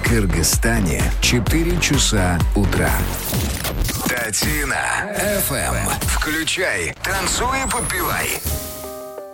Кыргызстане 4 часа утра. Татина FM. Включай, танцуй и подпевай.